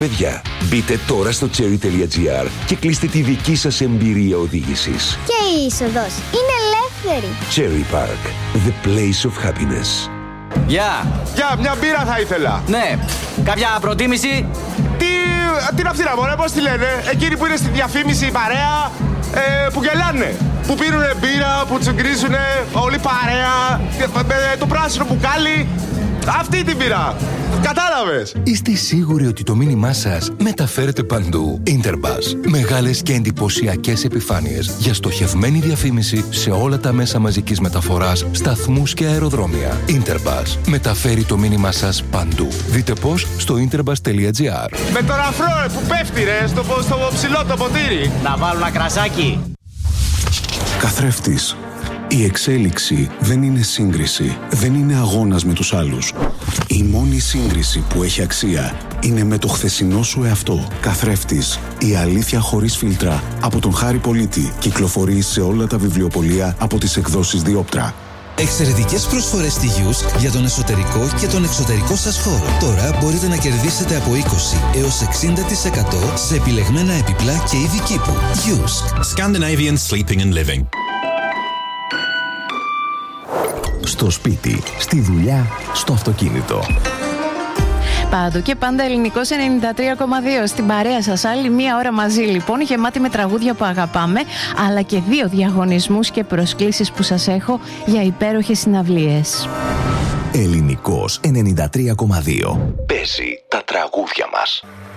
Παιδιά, μπείτε τώρα στο cherry.gr και κλείστε τη δική σας εμπειρία οδήγησης. Και η είσοδος είναι ελεύθερη. Cherry Park, the place of happiness. Γεια! Γεια, μια μπύρα θα ήθελα. Ναι, κάποια προτίμηση? Τι είναι αυτή, μωρέ, πώς τη λένε? Εκείνοι που είναι στη διαφήμιση η παρέα, που γελάνε. Που πίνουνε μπύρα, που τσουγκρίζουνε, όλη παρέα, με το πράσινο μπουκάλι. Αυτή την πήρα. Κατάλαβες. Είστε σίγουροι ότι το μήνυμά σας μεταφέρεται παντού? Interbus. Μεγάλες και εντυπωσιακές επιφάνειες για στοχευμένη διαφήμιση σε όλα τα μέσα μαζικής μεταφοράς, σταθμούς και αεροδρόμια. Interbus. Μεταφέρει το μήνυμά σας παντού. Δείτε πώς στο interbus.gr. Με τον αφρό που πέφτει ρε, στο ψηλό το ποτήρι. Να βάλουν ένα κρασάκι. Καθρέφτης. Η εξέλιξη δεν είναι σύγκριση, δεν είναι αγώνας με τους άλλους. Η μόνη σύγκριση που έχει αξία είναι με το χθεσινό σου εαυτό. Καθρέφτης. Η αλήθεια χωρίς φίλτρα. Από τον Χάρη Πολίτη. Κυκλοφορεί σε όλα τα βιβλιοπωλεία από τις εκδόσεις Διόπτρα. Εξαιρετικές προσφορές στη Yusk για τον εσωτερικό και τον εξωτερικό σας χώρο. Τώρα μπορείτε να κερδίσετε από 20 έως 60% σε επιλεγμένα επιπλά και είδη κήπου. Yusk. Scandinavian Sleeping and Living. Στο σπίτι, στη δουλειά, στο αυτοκίνητο. Παντού και πάντα Ελληνικός 93,2 στην παρέα σας. Άλλη μία ώρα μαζί λοιπόν, γεμάτη με τραγούδια που αγαπάμε, αλλά και 2 διαγωνισμούς και προσκλήσεις που σας έχω για υπέροχες συναυλίες. Ελληνικός 93,2. Παίζει τα τραγούδια μας.